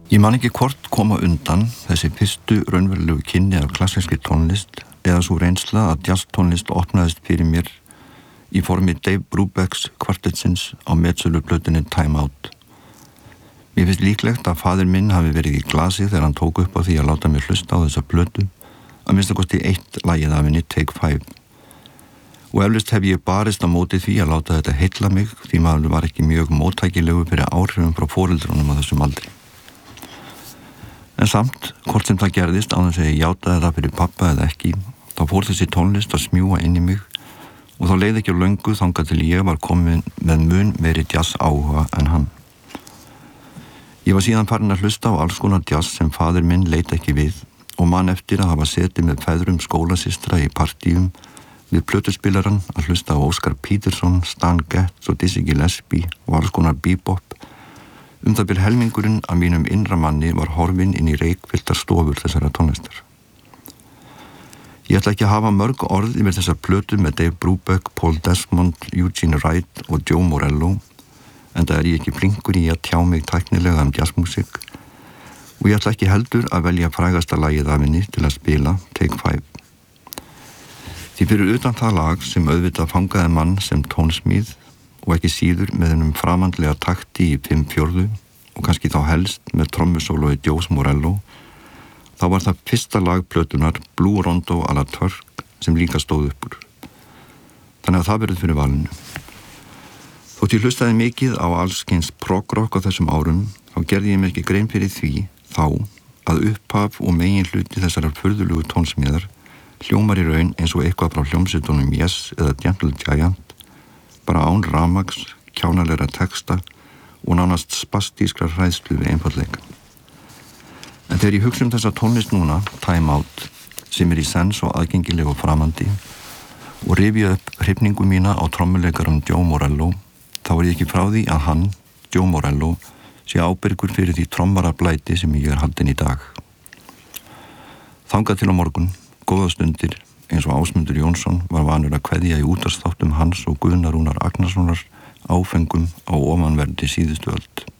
Ég man ekki hvort koma undan þessi fyrstu raunverulegu kynni af klassískri tónlist eða svo reynsla að jazztónlist opnaðist fyrir mér í formi Dave Brubecks kvartettsins á metsöluplötunni Time Out. Mér finnst líklegt að faðir minn hafi verið í glasi þegar hann tók upp á því að láta mér hlusta á þessa plötu, að minnsta kosti eitt lagið af henni, Take 5. Og eflaust hef ég barist á móti því að láta þetta heilla mig því maður var ekki mjög móttækilegu fyrir áhrifum frá foreldrunum á þessum aldri. En samt, hvort sem það gerðist án þess að ég játaði það fyrir pappa eða ekki, þá fór þessi tónlist að smjúga inn í mig og þá leið ekki á löngu þangað til ég var komin með mun meiri jazz áhuga en hann. Ég var síðan farin að hlusta á alls konar jazz sem faðir minn leit ekki við og man eftir að hafa setið með feðrum skólasystra í partíum við plötuspilaran að hlusta á Oscar Peterson, Stan Getz og Dizzy Gillespie og alls konar bebop. Það byrð helmingurinn að mínum innra manni var horfinn inn í reykfylltar stofur þessara tónlistar. Ég ætla ekki að hafa mörg orð yfir þessar plötu með Dave Brubeck, Paul Desmond, Eugene Wright og Joe Morello, enda er ég ekki flinkur í að tjá mig tæknilega jazzmusik og ég ætla ekki heldur að velja frægasta lagið af henni til að spila, Take 5. Því fyrir utan það lag sem auðvitað fangaði mann sem tónsmíð og ekki síður með hennum framandlega takti í 5/4 og kannski þá helst með trommusólói Joe Morello, þá var það fyrsta lag plötunar Blue Rondo à la Turk sem líka stóð upp úr. Þannig að það verið fyrir valinu. Þótt ég hlustaði mikið á allskyns prog-rock á þessum árum, þá gerði ég mér ekki grein fyrir því þá að upphaf og megin hluti þessarar furðulugu tónsmíðar hljómar í raun eins og eitthvað frá hljómsveitunum Yes eða Gentle Giant, bara án rafmagns, kjánalegra texta og nánast spastískrar hræðslu við einfaldleika. En þegar ég hugsa þessa tónlist núna, Time Out, sem í sens og aðgengileg og framandi og rifja upp hrifningu mína á trommuleikarum Joe Morello, þá er ég ekki frá því að hann, Joe Morello, sé ábyrgur fyrir því trommarablæti sem ég er haldinn í dag. Þangað til á morgun, góða stundir, eins og Ásmundur Jónsson var vanur að kveðja í útvarpsþáttum hans og Guðna Rúnar Agnarssonar áfengum á ofanverði síðustu öld.